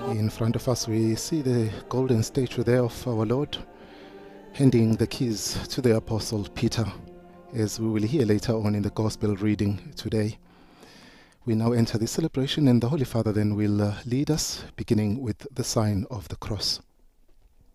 In front of us we see the golden statue there of our Lord handing the keys to the Apostle Peter, as we will hear later on in the Gospel reading today. We now enter the celebration, and the Holy Father then will lead us, beginning with the sign of the cross.